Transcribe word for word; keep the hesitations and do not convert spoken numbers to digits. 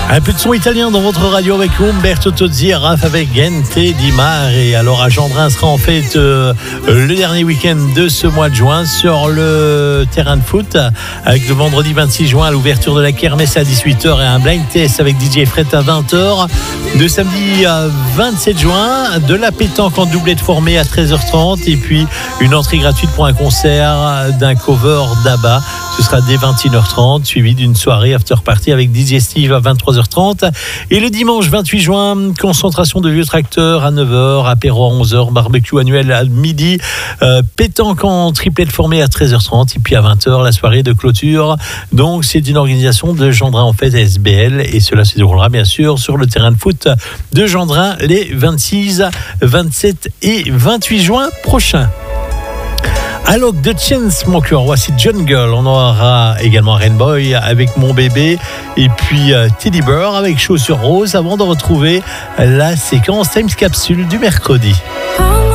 Un peu de son italien dans votre radio avec Umberto Tozzi, Raph avec Gente Di Mare. Et alors à Gendrin sera en fait euh, le dernier week-end de ce mois de juin sur le terrain de foot, avec le vendredi vingt-six juin à l'ouverture de la kermesse à dix-huit heures et un blind test avec D J Fred à vingt heures. Le samedi vingt-sept juin, de la pétanque en doublette formée à treize heures trente et puis une entrée gratuite pour un concert d'un cover d'Abba. Ce sera dès vingt et une heures trente, suivi d'une soirée after party avec D J Steve à vingt-trois heures trente. Et le dimanche vingt-huit juin, concentration de vieux tracteurs à neuf heures, apéro à onze heures, barbecue annuel à midi, euh, pétanque en triplette formée à treize heures trente et puis à vingt heures, la soirée de clôture. Donc c'est une organisation de Gendrin en fait S B L et cela se déroulera bien sûr sur le terrain de foot de Gendrin les vingt-six, vingt-sept et vingt-huit juin prochains. Alok de Chainsmokers, voici Jungle. On aura également Rainbow avec Mon Bébé et puis euh, Teddy Bear avec Chaussures Roses avant de retrouver la séquence Times Capsule du mercredi.